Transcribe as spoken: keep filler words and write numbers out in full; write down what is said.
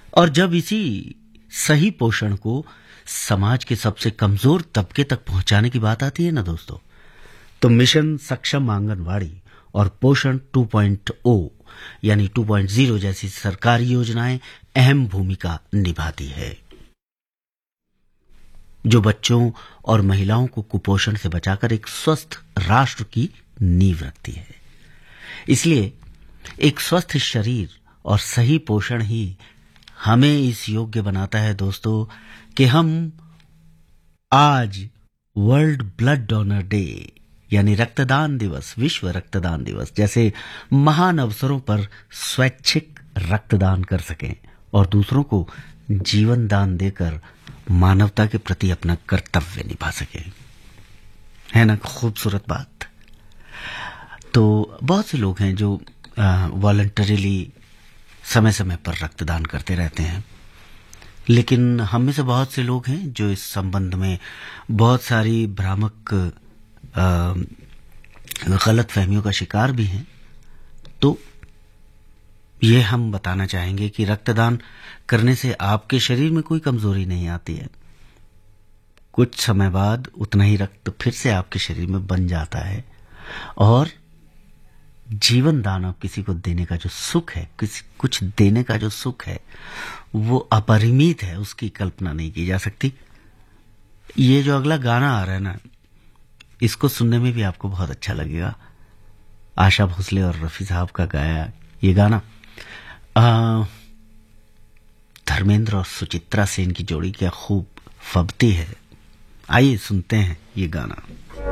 और जब इसी सही पोषण को समाज के सबसे कमजोर तबके तक पहुंचाने की बात आती है ना दोस्तों, तो मिशन सक्षम आंगनवाड़ी और पोषण टू पॉइंट ओ यानी टू पॉइंट ज़ीरो जैसी सरकारी योजनाएं अहम भूमिका निभाती है, जो बच्चों और महिलाओं को कुपोषण से बचाकर एक स्वस्थ राष्ट्र की नींव रखती है। इसलिए एक स्वस्थ शरीर और सही पोषण ही हमें इस योग्य बनाता है दोस्तों कि हम आज वर्ल्ड ब्लड डोनर डे यानी रक्तदान दिवस, विश्व रक्तदान दिवस जैसे महान अवसरों पर स्वैच्छिक रक्तदान कर सकें और दूसरों को जीवन दान देकर मानवता के प्रति अपना कर्तव्य निभा सकें। है ना खूबसूरत बात। तो बहुत से लोग हैं जो वॉलंटरीली समय समय पर रक्तदान करते रहते हैं, लेकिन हम में से बहुत से लोग हैं जो इस संबंध में बहुत सारी भ्रामक गलत फहमियों का शिकार भी हैं। तो ये हम बताना चाहेंगे कि रक्तदान करने से आपके शरीर में कोई कमजोरी नहीं आती है। कुछ समय बाद उतना ही रक्त फिर से आपके शरीर में बन जाता है और जीवन दान अब किसी को देने का जो सुख है, किसी कुछ देने का जो सुख है वो अपरिमित है, उसकी कल्पना नहीं की जा सकती। ये जो अगला गाना आ रहा है ना, इसको सुनने में भी आपको बहुत अच्छा लगेगा। आशा भोसले और रफी साहब का गाया ये गाना, आ, धर्मेंद्र और सुचित्रा सेन की जोड़ी क्या खूब फबती है। आइए सुनते हैं ये गाना।